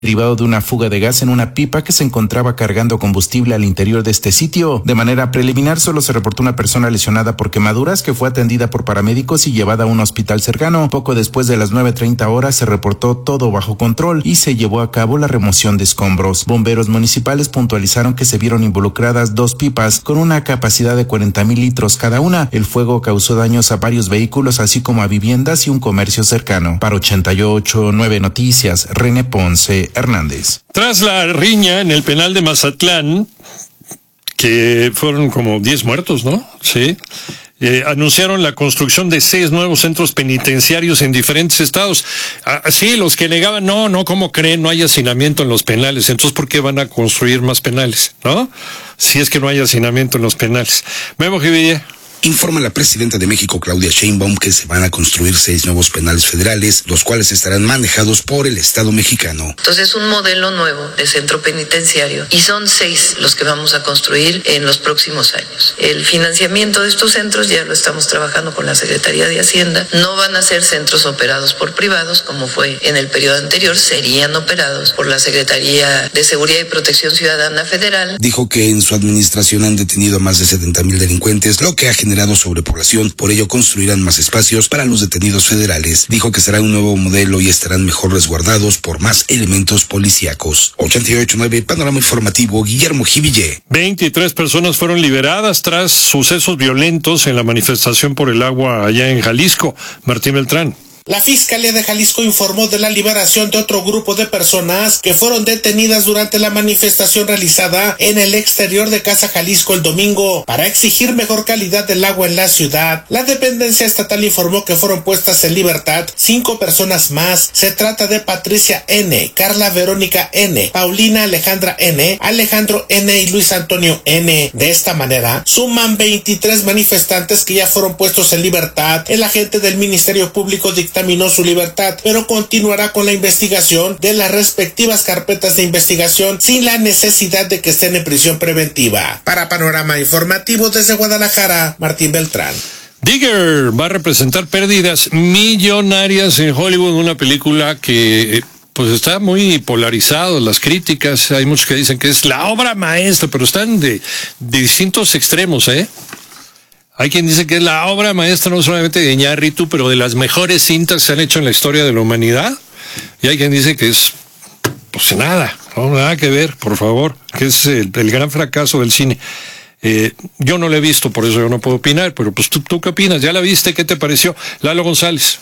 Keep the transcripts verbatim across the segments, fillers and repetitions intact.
derivado de una fuga de gas en una pipa que se encontraba cargando combustible al interior de este sitio. De manera preliminar, solo se reportó una persona lesionada por quemaduras que fue atendida por paramédicos y llevada a un hospital cercano. Poco después de las nueve treinta horas se reportó todo bajo control y se llevó a cabo la remoción de escombros. Bomberos municipales puntualizaron que se vieron involucradas dos pipas con una capacidad de cuarenta mil litros cada una. El fuego causó daños a varios vehículos, así como a viviendas y un comercio cercano. Para ochenta y ocho punto nueve Noticias, René Ponce Hernández. Tras la riña en el penal de Mazatlán, que fueron como diez muertos, ¿no? Sí. Eh, anunciaron la construcción de seis nuevos centros penitenciarios en diferentes estados. Ah, sí, los que negaban, no, no, ¿cómo creen? No hay hacinamiento en los penales. Entonces, ¿por qué van a construir más penales? ¿No? Si es que no hay hacinamiento en los penales. Memo Jivilla. Informa la presidenta de México, Claudia Sheinbaum, que se van a construir seis nuevos penales federales, los cuales estarán manejados por el Estado mexicano. Entonces es un modelo nuevo de centro penitenciario y son seis los que vamos a construir en los próximos años. El financiamiento de estos centros ya lo estamos trabajando con la Secretaría de Hacienda. No van a ser centros operados por privados, como fue en el periodo anterior, serían operados por la Secretaría de Seguridad y Protección Ciudadana Federal. Dijo que en su administración han detenido a más de setenta mil delincuentes, lo que ha generado generado sobrepoblación, por ello construirán más espacios para los detenidos federales. Dijo que será un nuevo modelo y estarán mejor resguardados por más elementos policíacos. ochenta y ocho punto nueve Panorama Informativo, Guillermo Jiville. veintitrés personas fueron liberadas tras sucesos violentos en la manifestación por el agua allá en Jalisco. Martín Beltrán. La Fiscalía de Jalisco informó de la liberación de otro grupo de personas que fueron detenidas durante la manifestación realizada en el exterior de Casa Jalisco el domingo para exigir mejor calidad del agua en la ciudad. La dependencia estatal informó que fueron puestas en libertad cinco personas más. Se trata de Patricia N., Carla Verónica N., Paulina Alejandra N., Alejandro N. y Luis Antonio N. De esta manera, suman veintitrés manifestantes que ya fueron puestos en libertad. El agente del Ministerio Público dictaminó dictaminó su libertad, pero continuará con la investigación de las respectivas carpetas de investigación sin la necesidad de que estén en prisión preventiva. Para Panorama Informativo desde Guadalajara, Martín Beltrán. Digger va a representar pérdidas millonarias en Hollywood, una película que pues está muy polarizado, las críticas, hay muchos que dicen que es la obra maestra, pero están de, de distintos extremos, ¿eh? Hay quien dice que es la obra maestra no solamente de Iñárritu, pero de las mejores cintas que se han hecho en la historia de la humanidad. Y hay quien dice que es, pues nada, no nada que ver, por favor, que es el, el gran fracaso del cine. Eh, yo no la he visto, por eso yo no puedo opinar, pero pues tú, ¿tú qué opinas? ¿Ya la viste? ¿Qué te pareció? Lalo González.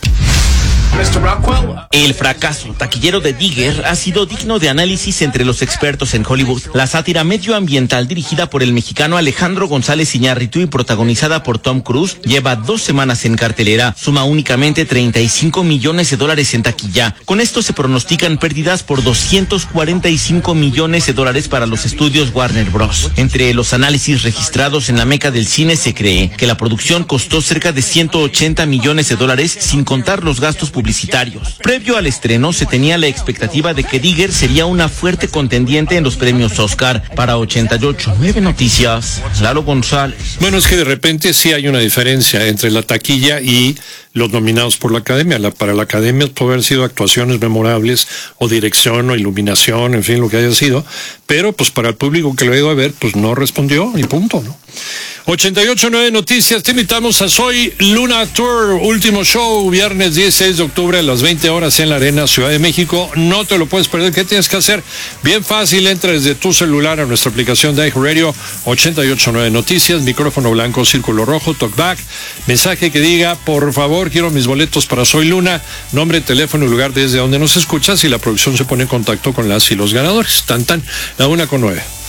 El fracaso taquillero de Digger ha sido digno de análisis entre los expertos en Hollywood. La sátira medioambiental dirigida por el mexicano Alejandro González Iñárritu y protagonizada por Tom Cruise lleva dos semanas en cartelera. Suma únicamente treinta y cinco millones de dólares en taquilla. Con esto se pronostican pérdidas por doscientos cuarenta y cinco millones de dólares para los estudios Warner Bros. Entre los análisis registrados en la meca del cine se cree que la producción costó cerca de ciento ochenta millones de dólares sin contar los gastos publicitarios. Previo al estreno se tenía la expectativa de que Digger sería una fuerte contendiente en los premios Oscar. Para ochenta y ocho punto nueve Noticias, Lalo González. Bueno, es que de repente sí hay una diferencia entre la taquilla y los nominados por la Academia. La, para la Academia puede haber sido actuaciones memorables o dirección o iluminación, en fin, lo que haya sido, pero pues para el público que lo ha ido a ver, pues no respondió y punto, ¿no? ochenta y ocho punto nueve Noticias, te invitamos a Soy Luna Tour, último show, viernes dieciséis de octubre a las veinte horas en la Arena, Ciudad de México. No te lo puedes perder. ¿Qué tienes que hacer? Bien fácil, entra desde tu celular a nuestra aplicación de iHeartRadio, ochenta y ocho punto nueve Noticias, micrófono blanco, círculo rojo, talkback, mensaje que diga, por favor, quiero mis boletos para Soy Luna, nombre, teléfono y lugar desde donde nos escuchas, y la producción se pone en contacto con las y los ganadores. Tan tan, la una con nueve.